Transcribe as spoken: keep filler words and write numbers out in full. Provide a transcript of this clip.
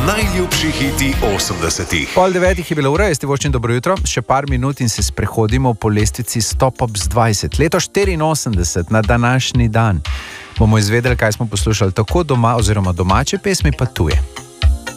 Najljubši hiti osemdesetih. Pol devetih je bila ura, jaz ti voščim dobro jutro. Še par minut in se sprehodimo po lestvici sto top dvajset. Leto štiriinosemdeset, na današnji dan, bomo izvedeli, kaj smo poslušali tako doma oziroma domače pesmi, pa tuje.